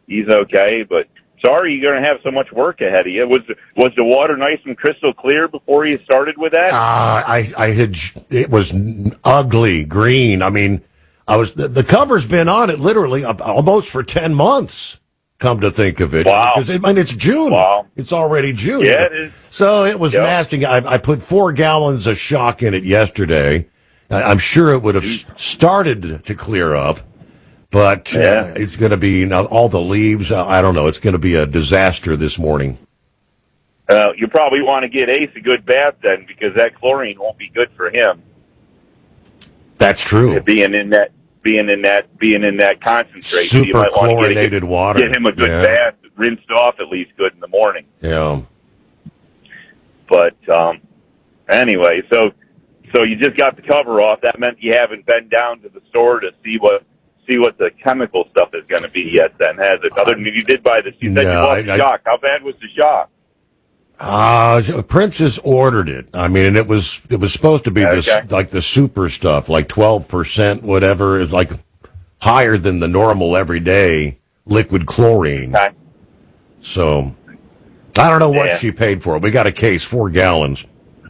he's okay. But sorry, you're going to have so much work ahead of you. Was the water nice and crystal clear before you started with that? It was ugly green. I mean, the cover's been on it literally almost for 10 months. Come to think of it, wow! Because it's June. Wow, it's already June. Yeah, it is. So it was nasty. I put 4 gallons of shock in it yesterday. I'm sure it would have started to clear up, but it's going to be all the leaves. I don't know. It's going to be a disaster this morning. You probably want to get Ace a good bath then, because that chlorine won't be good for him. That's true. Being in that concentrate, super you might want to chlorinated water. Get him a good bath, rinsed off at least good in the morning. Yeah. But anyway, so you just got the cover off. That meant you haven't been down to the store to see what the chemical stuff is going to be yet. Then has it? Other than you did buy this, you said you bought the shock. How bad was the shock? Princess ordered it. I mean, it was supposed to be the super stuff, like 12%, whatever, is like higher than the normal everyday liquid chlorine. Okay. So I don't know what she paid for it. We got a case, 4 gallons.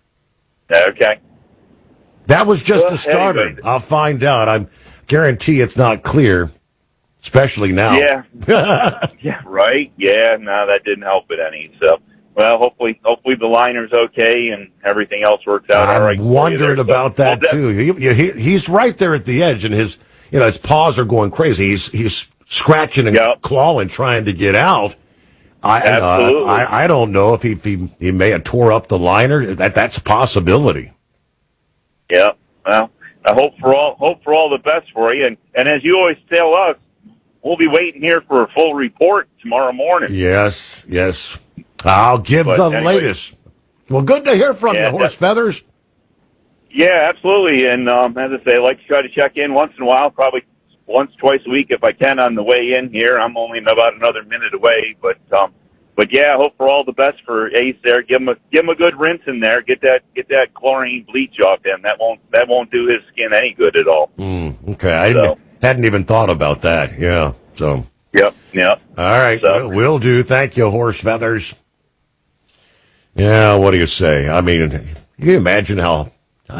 Okay. That was just a starter. Anyway. I'll find out. I guarantee it's not clear, especially now. Yeah. Yeah. Right. Yeah. No, that didn't help it any. So. Well, hopefully the liner's okay and everything else works out all right. I'm wondering about that too. He's right there at the edge, and his paws are going crazy. He's scratching and clawing, trying to get out. Absolutely. I don't know if he may have tore up the liner. That's a possibility. Yeah. Well, I hope for all the best for you, and as you always tell us, we'll be waiting here for a full report tomorrow morning. Yes. I'll give the latest. Well, good to hear from you, Horse Feathers. Yeah, absolutely. And as I say, I like to try to check in once in a while, probably once, twice a week if I can on the way in here. I'm only about another minute away, but yeah, I hope for all the best for Ace there. Give him a good rinse in there. Get that chlorine bleach off him. That won't do his skin any good at all. Okay, I hadn't even thought about that. Yeah. So. Yep. All right, will do. Thank you, Horse Feathers. Yeah, what do you say? I mean, can you imagine how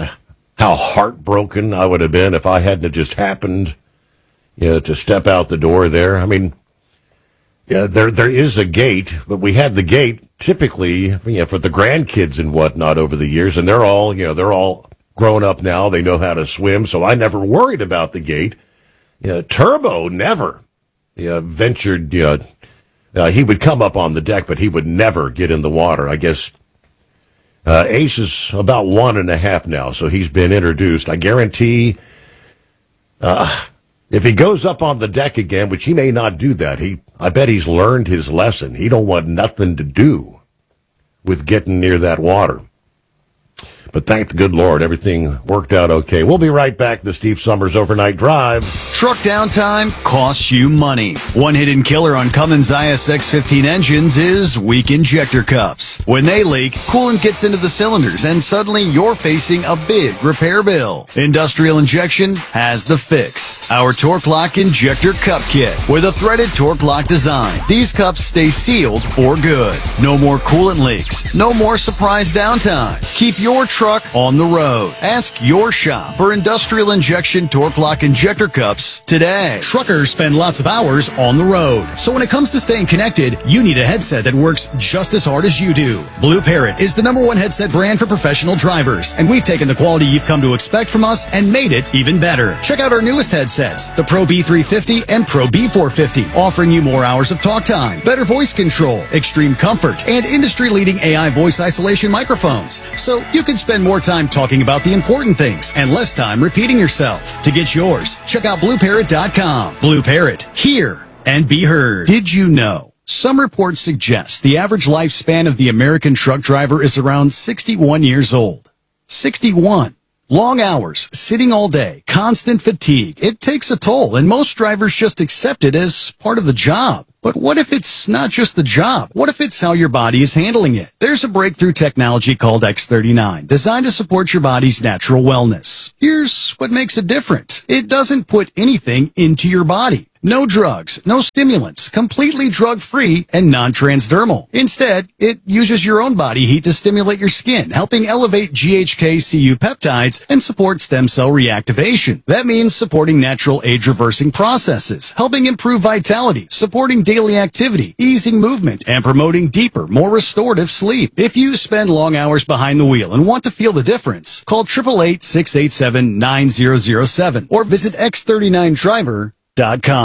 heartbroken I would have been if I hadn't just happened, to step out the door there? I mean, there is a gate, but we had the gate typically, for the grandkids and whatnot over the years, and they're all grown up now. They know how to swim, so I never worried about the gate. Turbo never ventured. He would come up on the deck, but he would never get in the water. I guess Ace is about 1.5 now, so he's been introduced. I guarantee if he goes up on the deck again, which he may not do that, I bet he's learned his lesson. He don't want nothing to do with getting near that water. But thank the good Lord, everything worked out okay. We'll be right back. The Steve Summers Overnight Drive. Truck downtime costs you money. One hidden killer on Cummins ISX-15 engines is weak injector cups. When they leak, coolant gets into the cylinders, and suddenly you're facing a big repair bill. Industrial Injection has the fix. Our Torque Lock Injector Cup Kit with a threaded Torque Lock design. These cups stay sealed for good. No more coolant leaks. No more surprise downtime. Keep your truck on the road. Ask your shop for Industrial Injection Torque Lock Injector Cups today. Truckers spend lots of hours on the road. So when it comes to staying connected, you need a headset that works just as hard as you do. Blue Parrot is the #1 headset brand for professional drivers, and we've taken the quality you've come to expect from us and made it even better. Check out our newest headsets, the Pro B350 and Pro B450, offering you more hours of talk time, better voice control, extreme comfort, and industry-leading AI voice isolation microphones. So you can spend more time talking about the important things and less time repeating yourself. To get yours, check out BlueParrot.com. Blue Parrot, hear and be heard. Did you know? Some reports suggest the average lifespan of the American truck driver is around 61 years old. 61. Long hours, sitting all day, constant fatigue. It takes a toll, and most drivers just accept it as part of the job. But what if it's not just the job? What if it's how your body is handling it? There's a breakthrough technology called X39, designed to support your body's natural wellness. Here's what makes it different. It doesn't put anything into your body. No drugs, no stimulants, completely drug-free and non-transdermal. Instead, it uses your own body heat to stimulate your skin, helping elevate GHK-Cu peptides and support stem cell reactivation. That means supporting natural age-reversing processes, helping improve vitality, supporting daily activity, easing movement, and promoting deeper, more restorative sleep. If you spend long hours behind the wheel and want to feel the difference, call 888-687-9007 or visit x39driver.com.